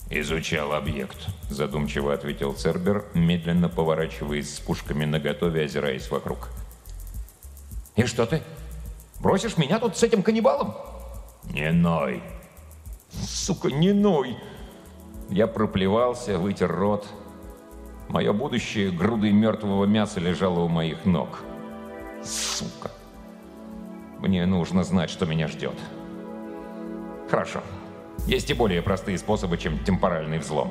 «Изучал объект», — задумчиво ответил Цербер, медленно поворачиваясь с пушками наготове, озираясь вокруг. «И что ты? Бросишь меня тут с этим каннибалом?» «Не ной!» «Сука, не ной!» Я проплевался, вытер рот. Мое будущее грудой мертвого мяса лежало у моих ног. Сука! Мне нужно знать, что меня ждет. Хорошо. Есть и более простые способы, чем темпоральный взлом.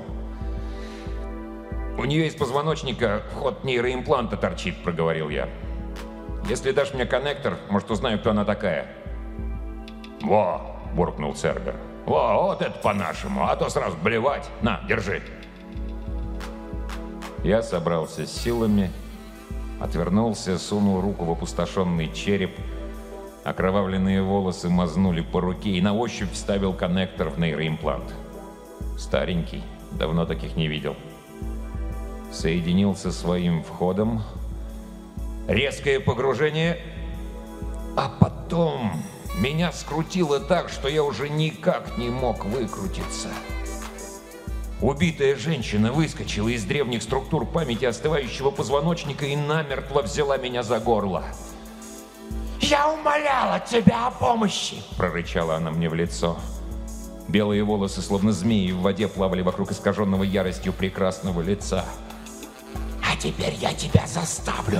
«У нее из позвоночника вход нейроимпланта торчит», — проговорил я. «Если дашь мне коннектор, может, узнаю, кто она такая». «Во!» — буркнул Цербер. «Во, вот это по-нашему, а то сразу блевать. На, держи». Я собрался с силами, отвернулся, сунул руку в опустошенный череп. Окровавленные волосы мазнули по руке и на ощупь вставил коннектор в нейроимплант. Старенький, давно таких не видел. Соединился своим входом. Резкое погружение. А потом меня скрутило так, что я уже никак не мог выкрутиться. Убитая женщина выскочила из древних структур памяти остывающего позвоночника и намертво взяла меня за горло. «Я умоляла тебя о помощи!» — прорычала она мне в лицо. Белые волосы, словно змеи в воде, плавали вокруг искаженного яростью прекрасного лица. «А теперь я тебя заставлю!»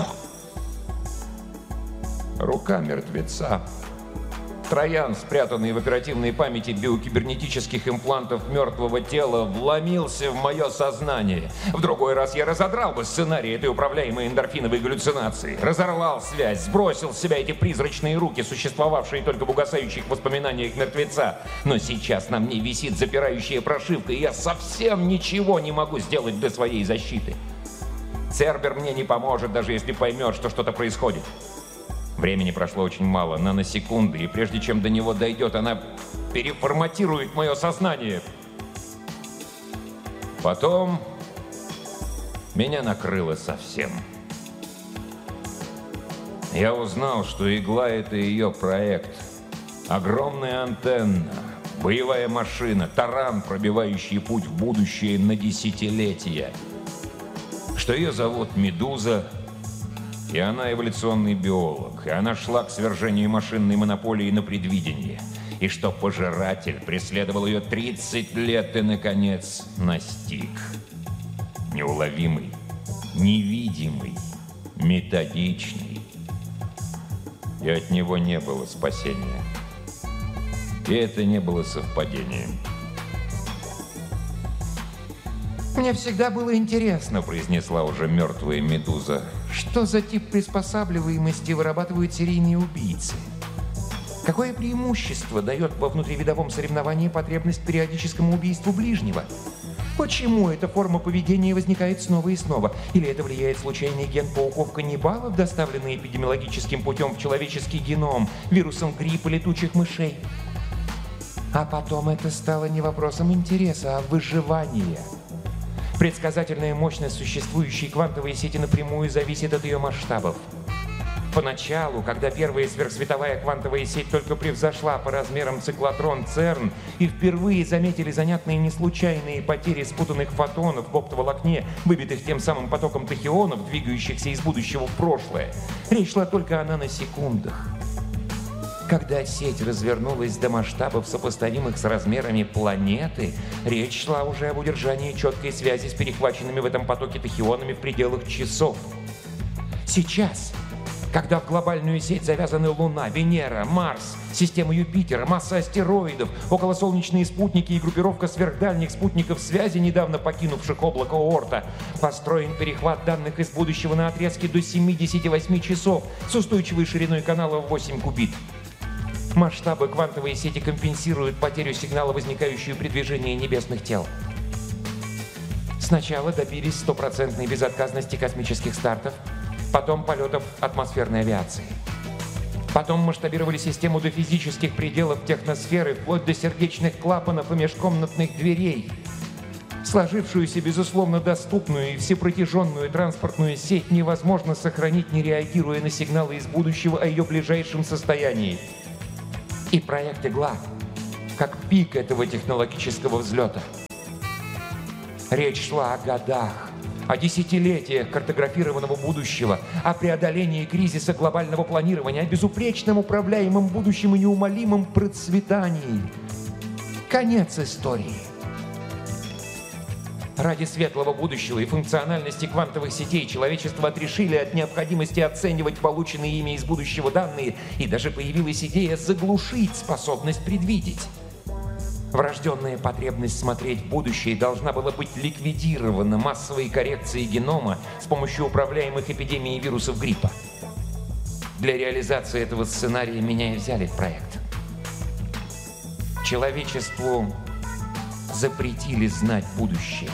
Рука мертвеца. Троян, спрятанный в оперативной памяти биокибернетических имплантов мертвого тела, вломился в мое сознание. В другой раз я разодрал бы сценарий этой управляемой эндорфиновой галлюцинации. Разорвал связь, сбросил с себя эти призрачные руки, существовавшие только в угасающих воспоминаниях мертвеца. Но сейчас на мне висит запирающая прошивка, и я совсем ничего не могу сделать для своей защиты. Цербер мне не поможет, даже если поймет, что что-то происходит. Времени прошло очень мало, наносекунды, и прежде чем до него дойдет, она переформатирует мое сознание. Потом меня накрыло совсем. Я узнал, что игла — это ее проект. Огромная антенна, боевая машина, таран, пробивающий путь в будущее на десятилетия. Что ее зовут Медуза, и она эволюционный биолог, и она шла к свержению машинной монополии на предвидение, и что пожиратель преследовал ее 30 лет и, наконец, настиг. Неуловимый, невидимый, методичный. И от него не было спасения. И это не было совпадением. «Мне всегда было интересно», — произнесла уже мертвая Медуза, «что за тип приспосабливаемости вырабатывают серийные убийцы? Какое преимущество дает во внутривидовом соревновании потребность в периодическому убийству ближнего? Почему эта форма поведения возникает снова и снова? Или это влияет случайный ген пауков-каннибалов, доставленный эпидемиологическим путем в человеческий геном, вирусом гриппа летучих мышей? А потом это стало не вопросом интереса, а выживания. Предсказательная мощность существующей квантовой сети напрямую зависит от ее масштабов. Поначалу, когда первая сверхсветовая квантовая сеть только превзошла по размерам циклотрон ЦЕРН и впервые заметили занятные неслучайные потери спутанных фотонов в оптоволокне, выбитых тем самым потоком тахионов, двигающихся из будущего в прошлое, речь шла только о наносекундах. Когда сеть развернулась до масштабов, сопоставимых с размерами планеты, речь шла уже об удержании четкой связи с перехваченными в этом потоке тахионами в пределах часов. Сейчас, когда в глобальную сеть завязаны Луна, Венера, Марс, система Юпитера, масса астероидов, околосолнечные спутники и группировка сверхдальних спутников связи, недавно покинувших облако Оорта, построен перехват данных из будущего на отрезке до 78 часов с устойчивой шириной канала в 8 кубит. Масштабы квантовой сети компенсируют потерю сигнала, возникающую при движении небесных тел. Сначала добились стопроцентной безотказности космических стартов, потом полетов атмосферной авиации. Потом масштабировали систему до физических пределов техносферы, вплоть до сердечных клапанов и межкомнатных дверей. Сложившуюся, безусловно, доступную и всепротяженную транспортную сеть невозможно сохранить, не реагируя на сигналы из будущего о ее ближайшем состоянии. И проект «Игла» как пик этого технологического взлета. Речь шла о годах, о десятилетиях картографированного будущего, о преодолении кризиса глобального планирования, о безупречном управляемом будущем и неумолимом процветании. Конец истории. Ради светлого будущего и функциональности квантовых сетей человечество отрешили от необходимости оценивать полученные ими из будущего данные, и даже появилась идея заглушить способность предвидеть. Врожденная потребность смотреть в будущее должна была быть ликвидирована массовой коррекцией генома с помощью управляемых эпидемией вирусов гриппа. Для реализации этого сценария меня и взяли в проект. Человечеству запретили знать будущее.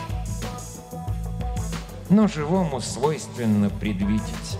Но живому свойственно предвидеть.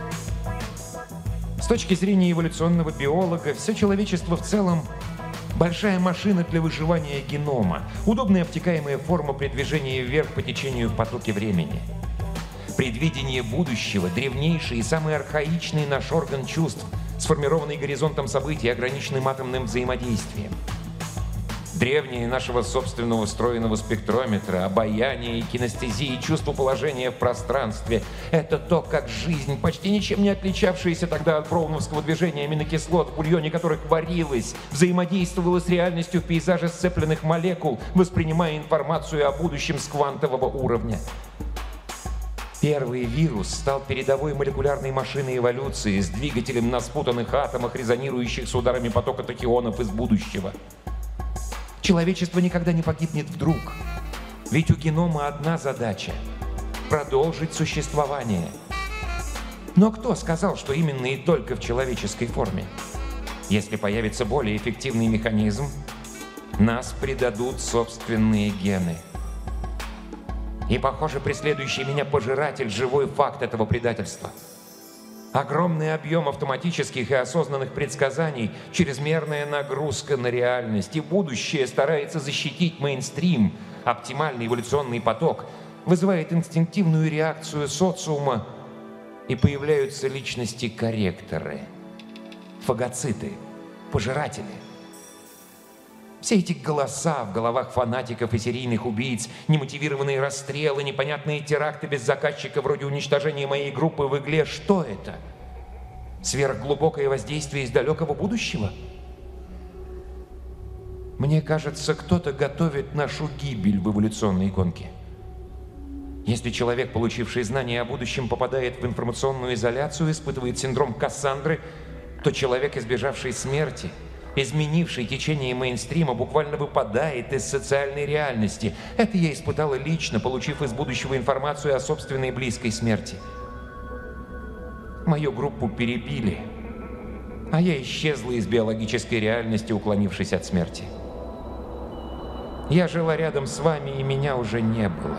С точки зрения эволюционного биолога, все человечество в целом – большая машина для выживания генома, удобная обтекаемая форма при движении вверх по течению в потоке времени. Предвидение будущего – древнейший и самый архаичный наш орган чувств, сформированный горизонтом событий, ограниченным атомным взаимодействием. Древнее нашего собственного встроенного спектрометра, обаяние и кинестезии, чувство положения в пространстве – это то, как жизнь, почти ничем не отличавшаяся тогда от броуновского движения аминокислот, в бульоне которых варилась, взаимодействовала с реальностью в пейзаже сцепленных молекул, воспринимая информацию о будущем с квантового уровня. Первый вирус стал передовой молекулярной машиной эволюции с двигателем на спутанных атомах, резонирующих с ударами потока тахионов из будущего. Человечество никогда не погибнет вдруг, ведь у генома одна задача – продолжить существование. Но кто сказал, что именно и только в человеческой форме? Если появится более эффективный механизм, нас предадут собственные гены. И, похоже, преследующий меня пожиратель – живой факт этого предательства. Огромный объем автоматических и осознанных предсказаний, чрезмерная нагрузка на реальность, и будущее старается защитить мейнстрим, оптимальный эволюционный поток, вызывает инстинктивную реакцию социума, и появляются личности-корректоры, фагоциты, пожиратели. Все эти голоса в головах фанатиков и серийных убийц, немотивированные расстрелы, непонятные теракты без заказчика вроде уничтожения моей группы в Игле — что это? Сверхглубокое воздействие из далекого будущего? Мне кажется, кто-то готовит нашу гибель в эволюционной гонке. Если человек, получивший знания о будущем, попадает в информационную изоляцию, испытывает синдром Кассандры, то человек, избежавший смерти, изменивший течение мейнстрима, буквально выпадает из социальной реальности. Это я испытала лично, получив из будущего информацию о собственной близкой смерти. Мою группу перебили, а я исчезла из биологической реальности, уклонившись от смерти. Я жила рядом с вами, и меня уже не было.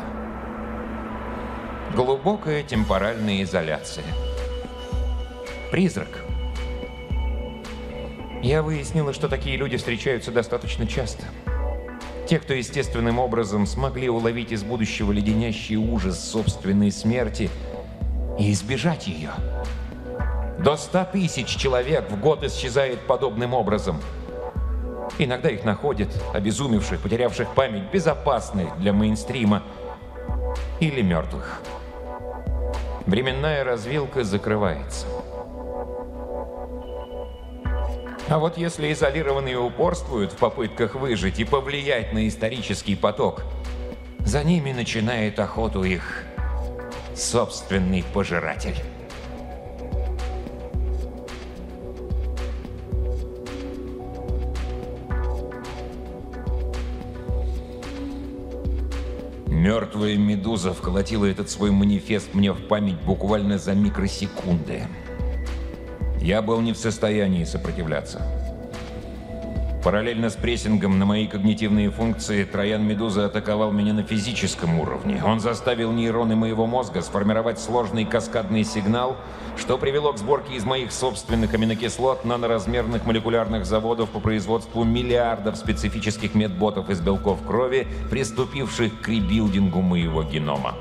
Глубокая темпоральная изоляция. Призрак. Я выяснила, что такие люди встречаются достаточно часто. Те, кто естественным образом смогли уловить из будущего леденящий ужас собственной смерти и избежать ее. До 100 тысяч человек в год исчезает подобным образом. Иногда их находят, обезумевших, потерявших память, безопасных для мейнстрима или мертвых. Временная развилка закрывается. А вот если изолированные упорствуют в попытках выжить и повлиять на исторический поток, за ними начинает охоту их собственный пожиратель. Мертвая медуза вколотила этот свой манифест мне в память буквально за микросекунды. Я был не в состоянии сопротивляться. Параллельно с прессингом на мои когнитивные функции Троян Медуза атаковал меня на физическом уровне. Он заставил нейроны моего мозга сформировать сложный каскадный сигнал, что привело к сборке из моих собственных аминокислот наноразмерных молекулярных заводов по производству миллиардов специфических медботов из белков крови, приступивших к ребилдингу моего генома.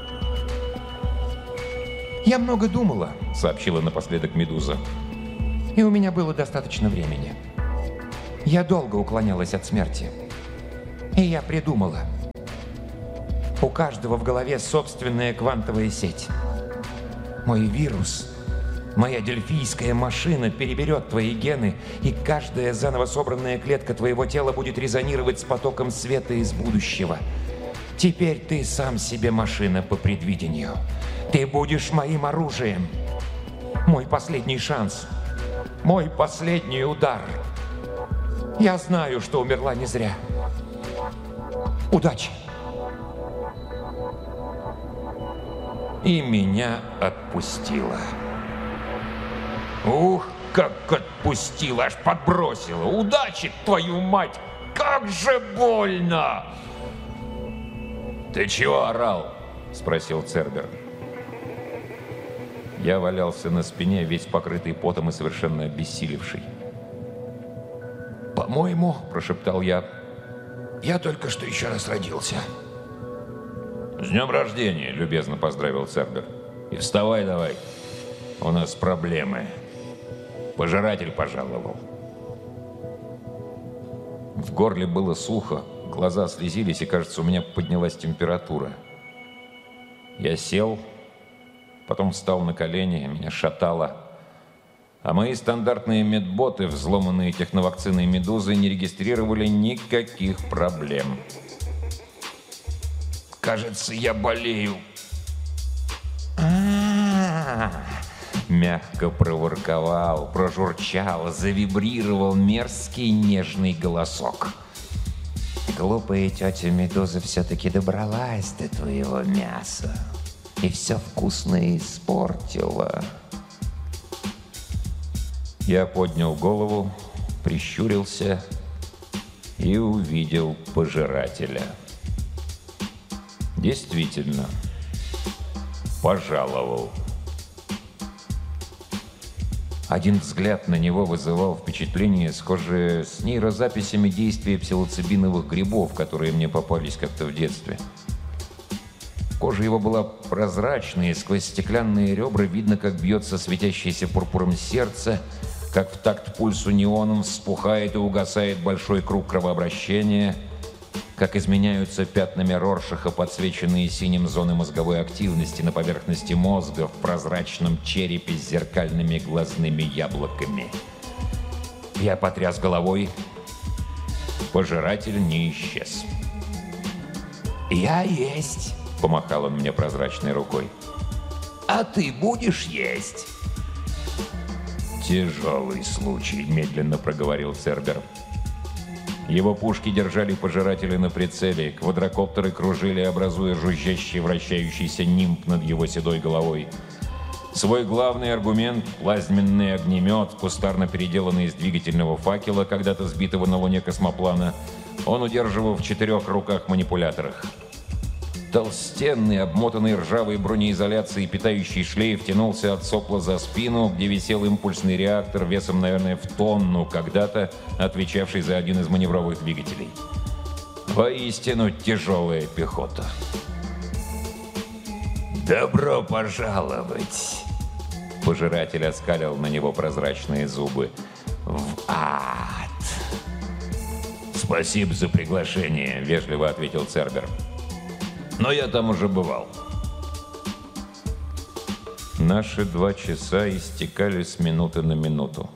«Я много думала», — сообщила напоследок Медуза. «И у меня было достаточно времени. Я долго уклонялась от смерти. И я придумала. У каждого в голове собственная квантовая сеть. Мой вирус, моя дельфийская машина переберет твои гены, и каждая заново собранная клетка твоего тела будет резонировать с потоком света из будущего. Теперь ты сам себе машина по предвидению. Ты будешь моим оружием. Мой последний шанс. Мой последний удар. Я знаю, что умерла не зря. Удачи! И меня отпустило. Ух, как отпустило, аж подбросило. Удачи, твою мать! Как же больно! «Ты чего орал?» — спросил Цербер. Я валялся на спине, весь покрытый потом и совершенно обессилевший. «По-моему, — прошептал я, — я только что еще раз родился». «С днем рождения!» — любезно поздравил Цербер. «И вставай давай, у нас проблемы. Пожиратель пожаловал». В горле было сухо, глаза слезились, и, кажется, у меня поднялась температура. Я сел, потом встал на колени, меня шатало. А мои стандартные медботы, взломанные техновакциной «Медузы», не регистрировали никаких проблем. «Кажется, я болею». Мягко проворковал, прожурчал, завибрировал мерзкий нежный голосок. Глупая тетя Медуза все-таки добралась до твоего мяса и все вкусное испортила. Я поднял голову, прищурился и увидел пожирателя. Действительно, пожаловал. Один взгляд на него вызывал впечатление, схожее с нейрозаписями действия псилоцибиновых грибов, которые мне попались как-то в детстве. Кожа его была прозрачная, и сквозь стеклянные ребра видно, как бьется светящееся пурпуром сердце, как в такт пульсу неоном вспухает и угасает большой круг кровообращения, как изменяются пятнами Роршаха подсвеченные синим зоны мозговой активности на поверхности мозга в прозрачном черепе с зеркальными глазными яблоками. Я потряс головой. Пожиратель не исчез. «Я есть», — помахал он мне прозрачной рукой. «А ты будешь есть?» «Тяжелый случай», — медленно проговорил Цербер. Его пушки держали пожирателя на прицеле, квадрокоптеры кружили, образуя жужжащий вращающийся нимб над его седой головой. Свой главный аргумент — плазменный огнемет, кустарно переделанный из двигательного факела, когда-то сбитого на Луне космоплана, он удерживал в 4 руках-манипуляторах. Толстенный, обмотанный ржавой бронеизоляцией питающий шлейф тянулся от сопла за спину, где висел импульсный реактор весом, наверное, в тонну, когда-то отвечавший за один из маневровых двигателей. Воистину тяжелая пехота. «Добро пожаловать!» Пожиратель оскалил на него прозрачные зубы. «В ад!» «Спасибо за приглашение», — вежливо ответил Цербер. «Но я там уже бывал». Наши 2 часа истекали с минуты на минуту.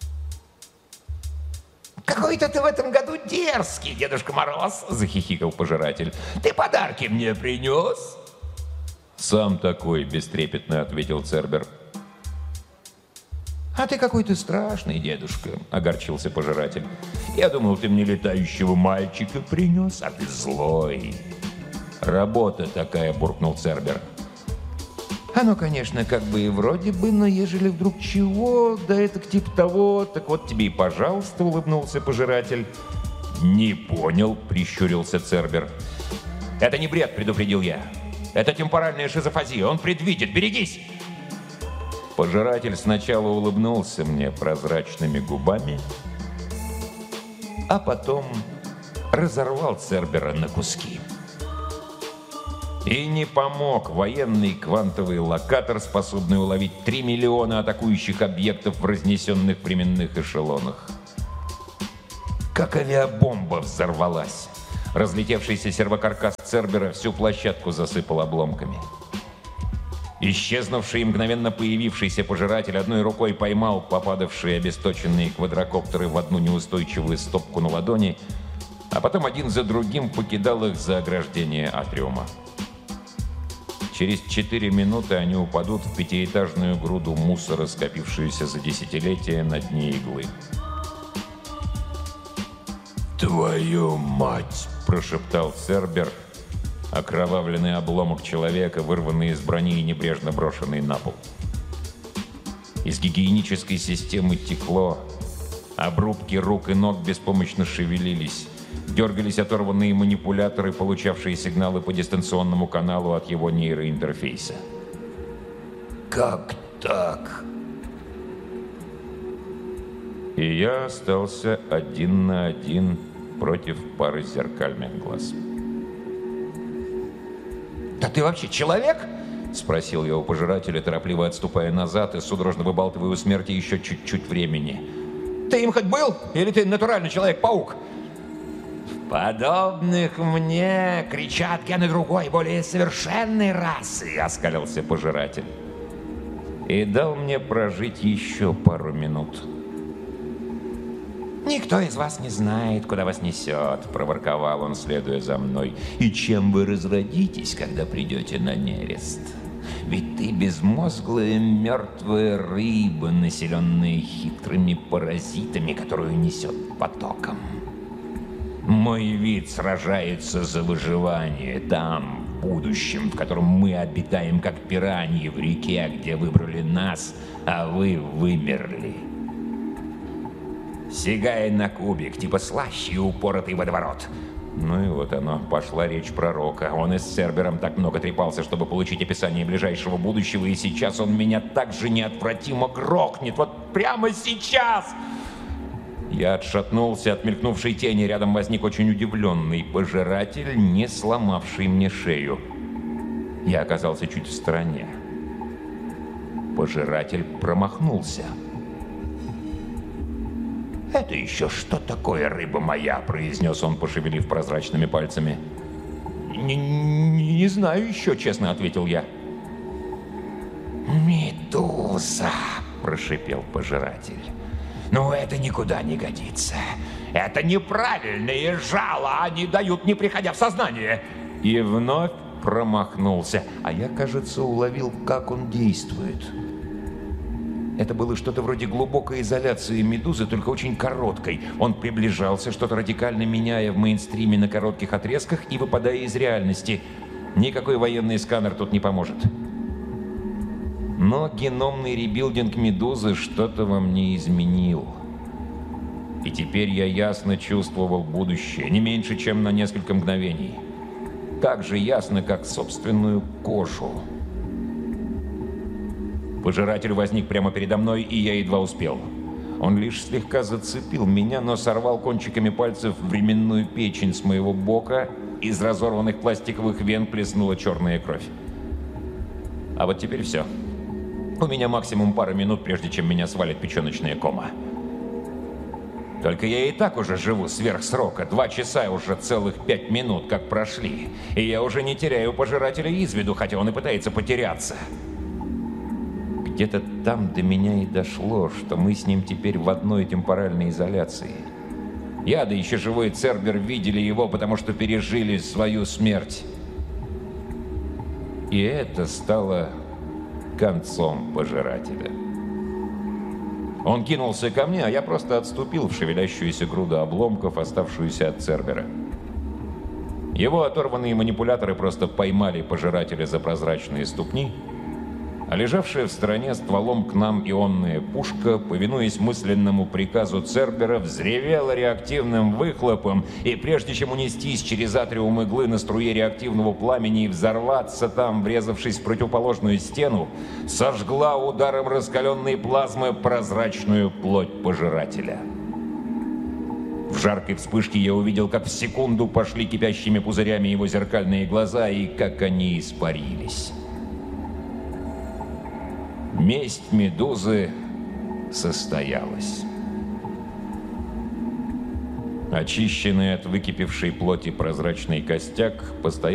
«Какой-то ты в этом году дерзкий, Дедушка Мороз!» — захихикал пожиратель. «Ты подарки мне принес?» «Сам такой», — бестрепетно ответил Цербер. «А ты какой-то страшный, дедушка», — огорчился пожиратель. «Я думал, ты мне летающего мальчика принес, а ты злой». «Работа такая», — буркнул Цербер. «Оно, конечно, как бы и вроде бы, но ежели вдруг чего, да это типа того, так вот тебе и пожалуйста», — улыбнулся пожиратель. «Не понял», — прищурился Цербер. «Это не бред», — предупредил я. «Это темпоральная шизофазия, он предвидит, берегись!» Пожиратель сначала улыбнулся мне прозрачными губами, а потом разорвал Цербера на куски. И не помог военный квантовый локатор, способный уловить 3 миллиона атакующих объектов в разнесенных временных эшелонах. Как авиабомба взорвалась. Разлетевшийся сервокаркас Цербера всю площадку засыпал обломками. Исчезнувший и мгновенно появившийся пожиратель одной рукой поймал попадавшие обесточенные квадрокоптеры в одну неустойчивую стопку на ладони, а потом один за другим покидал их за ограждение атриума. Через 4 минуты они упадут в 5-этажную груду мусора, скопившуюся за десятилетия на дне иглы. «Твою мать!» — прошептал Цербер, окровавленный обломок человека, вырванный из брони и небрежно брошенный на пол. Из гигиенической системы текло, обрубки рук и ног беспомощно шевелились, дергались оторванные манипуляторы, получавшие сигналы по дистанционному каналу от его нейроинтерфейса. «Как так?» И я остался 1 на 1 против пары зеркальных глаз. «Да ты вообще человек?» — спросил я у пожирателя, торопливо отступая назад и судорожно выбалтывая у смерти еще чуть-чуть времени. «Ты им хоть был? Или ты натуральный человек-паук?» «Подобных мне кричат гены другой, более совершенной расы», — оскалился пожиратель. И дал мне прожить еще пару минут. «Никто из вас не знает, куда вас несет», — проворковал он, следуя за мной. «И чем вы разродитесь, когда придете на нерест? Ведь ты безмозглая мертвая рыба, населенная хитрыми паразитами, которую несет потоком. Мой вид сражается за выживание там, в будущем, в котором мы обитаем как пираньи в реке, где выбрали нас, а вы вымерли. Сигая на кубик, типа слаще и упоротый водоворот». Ну и вот оно, пошла речь пророка. Он и с Цербером так много трепался, чтобы получить описание ближайшего будущего, и сейчас он меня так же неотвратимо грохнет. Вот прямо сейчас! Я отшатнулся от мелькнувшей тени. Рядом возник очень удивленный пожиратель, не сломавший мне шею. Я оказался чуть в стороне. Пожиратель промахнулся. «Это еще что такое, рыба моя?» — произнес он, пошевелив прозрачными пальцами. «Не знаю еще», — честно ответил я. «Медуза!» — прошипел пожиратель. «Ну, это никуда не годится. Это неправильные жало, они дают, не приходя в сознание». И вновь промахнулся. А я, кажется, уловил, как он действует. Это было что-то вроде глубокой изоляции медузы, только очень короткой. Он приближался, что-то радикально меняя в мейнстриме на коротких отрезках и выпадая из реальности. Никакой военный сканер тут не поможет. Но геномный ребилдинг медузы что-то во мне изменил. И теперь я ясно чувствовал будущее, не меньше, чем на несколько мгновений. Так же ясно, как собственную кожу. Пожиратель возник прямо передо мной, и я едва успел. Он лишь слегка зацепил меня, но сорвал кончиками пальцев временную печень с моего бока. Из разорванных пластиковых вен плеснула черная кровь. А вот теперь все. У меня максимум пара минут, прежде чем меня свалит печеночная кома. Только я и так уже живу сверх срока. 2 часа уже целых 5 минут как прошли. И я уже не теряю пожирателя из виду, хотя он и пытается потеряться. Где-то там до меня и дошло, что мы с ним теперь в одной темпоральной изоляции. Я, да еще живой Цербер, видели его, потому что пережили свою смерть. И это стало концом пожирателя. Он кинулся ко мне, а я просто отступил в шевелящуюся груду обломков, оставшуюся от Цербера. Его оторванные манипуляторы просто поймали пожирателя за прозрачные ступни, а лежавшая в стороне стволом к нам ионная пушка, повинуясь мысленному приказу Цербера, взревела реактивным выхлопом, и прежде чем унестись через атриум иглы на струе реактивного пламени и взорваться там, врезавшись в противоположную стену, сожгла ударом раскаленной плазмы прозрачную плоть пожирателя. В жаркой вспышке я увидел, как в секунду пошли кипящими пузырями его зеркальные глаза и как они испарились. Месть медузы состоялась. Очищенный от выкипевшей плоти прозрачный костяк постоянно